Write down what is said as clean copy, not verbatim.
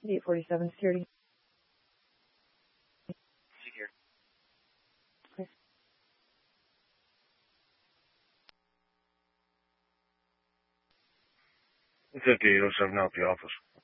847 security. Secure. Please. 5807 out the office.